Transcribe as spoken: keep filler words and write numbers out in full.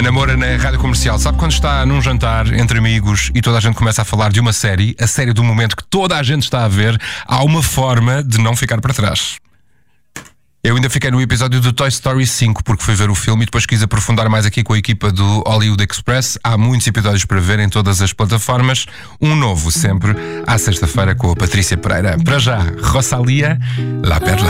Ana Moura na Rádio Comercial. Sabe quando está num jantar entre amigos e toda a gente começa a falar de uma série, a série do momento que toda a gente está a ver, há uma forma de não ficar para trás. Eu ainda fiquei no episódio do Toy Story cinco porque fui ver o filme e depois quis aprofundar mais aqui com a equipa do Hollywood Express. Há muitos episódios para ver em todas as plataformas. Um novo sempre à sexta-feira com a Patrícia Pereira. Para já, Rosalía, La Perla.